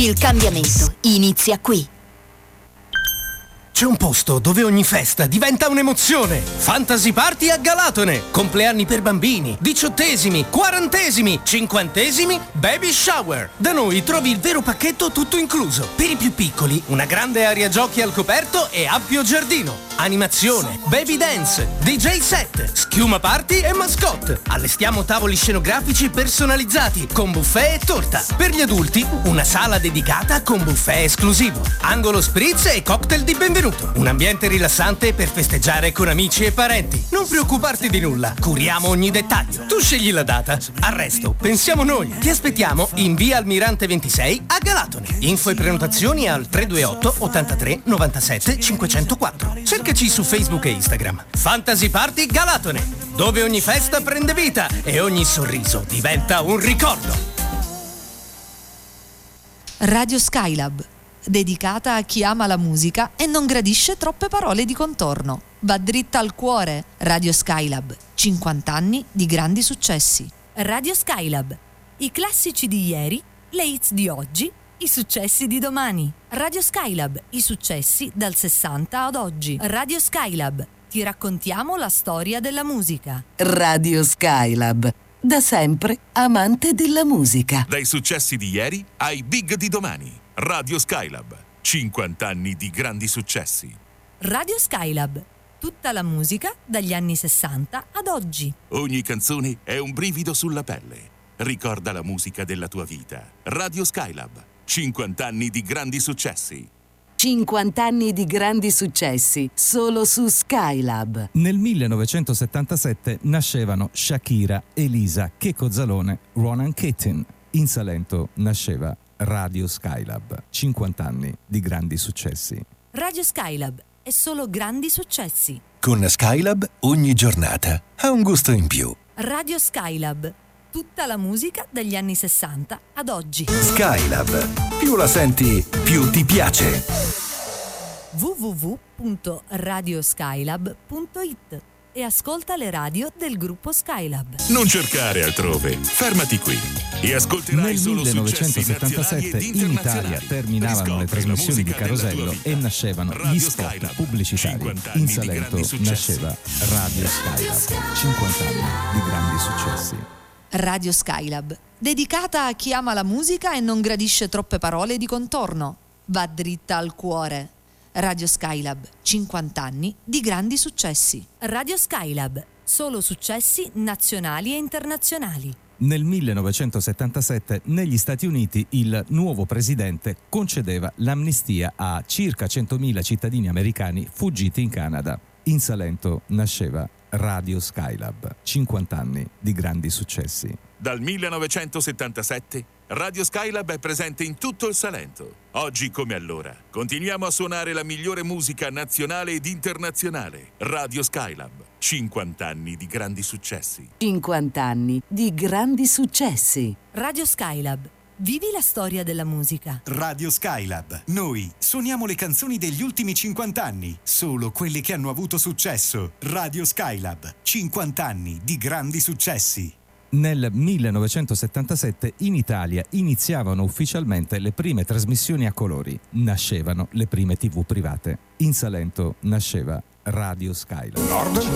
Il cambiamento inizia qui. C'è un posto dove ogni festa diventa un'emozione. Fantasy Party a Galatone. Compleanni per bambini, 18esimi, 40esimi, 50esimi, baby shower. Da noi trovi il vero pacchetto tutto incluso. Per i più piccoli, una grande area giochi al coperto e ampio giardino. Animazione, baby dance, DJ set, schiuma party e mascotte. Allestiamo tavoli scenografici personalizzati con buffet e torta. Per gli adulti, una sala dedicata con buffet esclusivo. Angolo spritz e cocktail di benvenuto. Un ambiente rilassante per festeggiare con amici e parenti. Non preoccuparti di nulla, curiamo ogni dettaglio. Tu scegli la data, al resto pensiamo noi. Ti aspettiamo in via Almirante 26 a Galatone. Info e prenotazioni al 328 83 97 504. Cercaci su Facebook e Instagram. Fantasy Party Galatone, dove ogni festa prende vita e ogni sorriso diventa un ricordo. Radio Skylab, dedicata a chi ama la musica e non gradisce troppe parole di contorno. Va dritta al cuore. Radio Skylab, 50 anni di grandi successi. Radio Skylab, i classici di ieri, le hits di oggi, i successi di domani. Radio Skylab, i successi dal 60 ad oggi. Radio Skylab, ti raccontiamo la storia della musica. Radio Skylab, da sempre amante della musica. Dai successi di ieri ai big di domani. Radio Skylab, 50 anni di grandi successi. Radio Skylab, tutta la musica dagli anni 60 ad oggi. Ogni canzone è un brivido sulla pelle. Ricorda la musica della tua vita. Radio Skylab, 50 anni di grandi successi. 50 anni di grandi successi, solo su Skylab. Nel 1977 nascevano Shakira, Elisa, Checco Zalone, Ronan Keating. In Salento nasceva Radio Skylab, 50 anni di grandi successi. Radio Skylab è solo grandi successi. Con Skylab ogni giornata ha un gusto in più. Radio Skylab, tutta la musica dagli anni 60 ad oggi. Skylab, più la senti, più ti piace. www.radioskylab.it e ascolta le radio del gruppo Skylab. Non cercare altrove, fermati qui e ascolterai Nel solo successi 1977 nazionali ed in internazionali. Italia terminavano le Riscopri la trasmissioni di musica della Carosello tua vita. e nascevano Radio gli spot Skylab, pubblicitari. 50 anni In di Salento grandi successi. nasceva Radio Skylab, 50 anni di grandi successi. Radio Skylab, dedicata a chi ama la musica e non gradisce troppe parole di contorno. Va dritta al cuore. Radio Skylab, 50 anni di grandi successi. Radio Skylab, solo successi nazionali e internazionali. Nel 1977 negli Stati Uniti il nuovo presidente concedeva l'amnistia a circa 100.000 cittadini americani fuggiti in Canada. In Salento nasceva Radio Skylab, 50 anni di grandi successi. Dal 1977 Radio Skylab è presente in tutto il Salento. Oggi come allora continuiamo a suonare la migliore musica nazionale ed internazionale. Radio Skylab, 50 anni di grandi successi. 50 anni di grandi successi. Radio Skylab, vivi la storia della musica. Radio Skylab. Noi suoniamo le canzoni degli ultimi 50 anni, solo quelle che hanno avuto successo. Radio Skylab, 50 anni di grandi successi. Nel 1977 in Italia iniziavano ufficialmente le prime trasmissioni a colori. Nascevano le prime TV private. In Salento nasceva Radio Skylab.